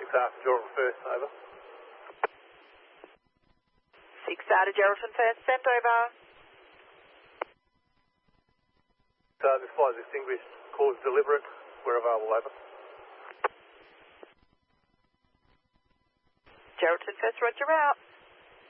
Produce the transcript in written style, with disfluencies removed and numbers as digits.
after Geraldton first, over. 6 out of Geraldton first, sent over. This flight is extinguished, cause deliberate, we're available, over. Geraldton first, roger out.